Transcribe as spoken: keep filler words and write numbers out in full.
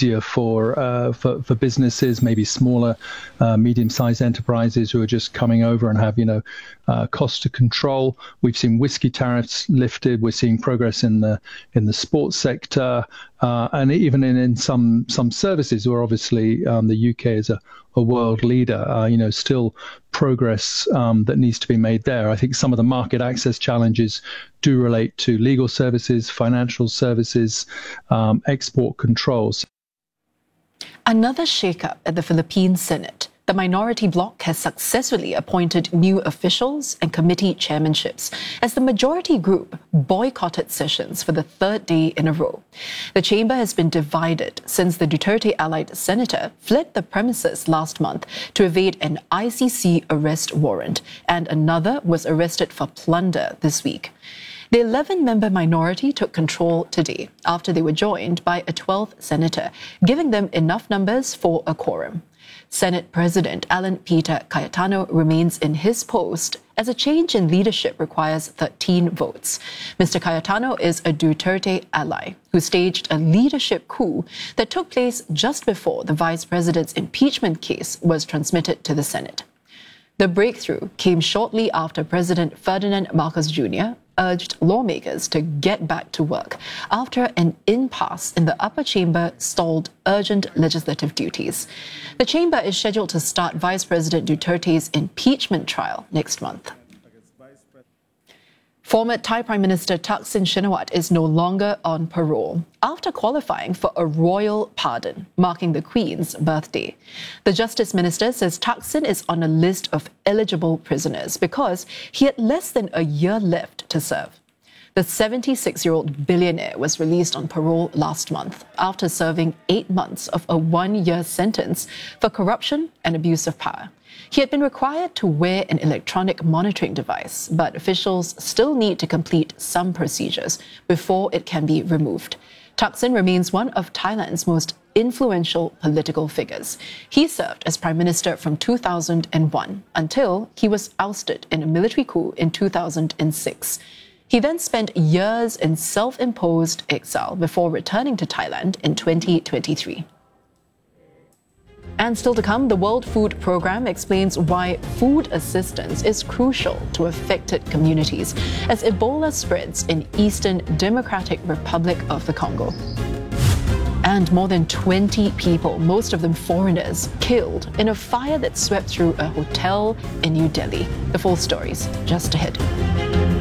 easier for uh, for, for businesses, maybe smaller, uh, medium-sized enterprises who are just coming over and have, you know, uh, cost to control. We've seen whiskey tariffs lifted. We're seeing progress in the in the sports sector, uh, and even in, in some some services where obviously um, the U K is a, a world leader. Uh, you know, still progress um, that needs to be made there. I think some of the market access challenges do relate to legal services, financial services, um, export controls. Another shakeup at the Philippine Senate. The minority bloc has successfully appointed new officials and committee chairmanships as the majority group boycotted sessions for the third day in a row. The chamber has been divided since the Duterte-allied senator fled the premises last month to evade an I C C arrest warrant, and another was arrested for plunder this week. The eleven-member minority took control today after they were joined by a twelfth senator, giving them enough numbers for a quorum. Senate President Alan Peter Cayetano remains in his post as a change in leadership requires thirteen votes. Mister Cayetano is a Duterte ally who staged a leadership coup that took place just before the vice president's impeachment case was transmitted to the Senate. The breakthrough came shortly after President Ferdinand Marcos Junior urged lawmakers to get back to work after an impasse in the upper chamber stalled urgent legislative duties. The chamber is scheduled to start Vice President Duterte's impeachment trial next month. Former Thai Prime Minister Thaksin Shinawatra is no longer on parole after qualifying for a royal pardon, marking the Queen's birthday. The Justice Minister says Thaksin is on a list of eligible prisoners because he had less than a year left to serve. The seventy-six-year-old billionaire was released on parole last month after serving eight months of a one-year sentence for corruption and abuse of power. He had been required to wear an electronic monitoring device, but officials still need to complete some procedures before it can be removed. Thaksin remains one of Thailand's most influential political figures. He served as Prime Minister from two thousand one until he was ousted in a military coup in two thousand six. He then spent years in self-imposed exile before returning to Thailand in twenty twenty-three. And still to come, the World Food Programme explains why food assistance is crucial to affected communities as Ebola spreads in Eastern Democratic Republic of the Congo. And more than twenty people, most of them foreigners, killed in a fire that swept through a hotel in New Delhi. The full stories just ahead.